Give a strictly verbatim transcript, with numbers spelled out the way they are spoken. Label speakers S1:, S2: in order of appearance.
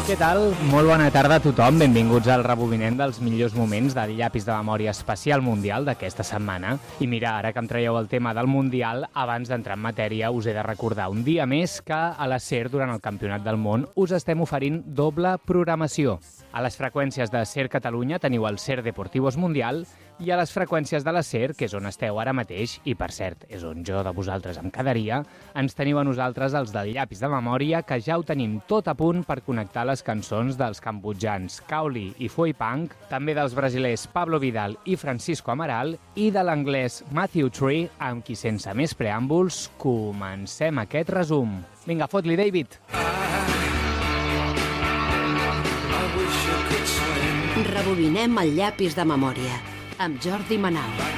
S1: Què tal? Molt bona tarda a tothom. Benvinguts al rebobinem dels millors moments del llapis de memòria especial mundial d'aquesta setmana. I mira, ara que em traieu el tema del Mundial, abans d'entrar en matèria us he de recordar un dia més que a la SER, durant el Campionat del Món, us estem oferint doble programació. A les freqüències de SER Catalunya teniu el SER Deportivos Mundial i a les freqüències de la SER, que és on esteu ara mateix, i per cert, és on jo de vosaltres em quedaria, ens teniu a nosaltres els del llapis de memòria, que ja ho tenim tot a punt per connectar les cançons dels cambodjans Kaoli i Foi Punk, també dels brasilers Pablo Vidal i Francisco Amaral, i de l'anglès Matthew Tree, amb qui sense més preàmbuls comencem aquest resum. Vinga, fot-li, David!
S2: Rebobinem el llapis de memòria amb Jordi Manal.